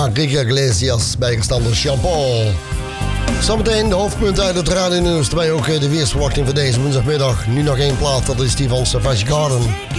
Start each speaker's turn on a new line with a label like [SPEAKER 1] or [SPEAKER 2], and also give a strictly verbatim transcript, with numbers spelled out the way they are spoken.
[SPEAKER 1] Enrique Iglesias, bijgestaan door Jean-Paul. Zometeen de hoofdpunten uit het radionieuws. Daarbij ook de weersverwachting voor deze woensdagmiddag. Nu nog één plaat, dat is die van Savage Garden.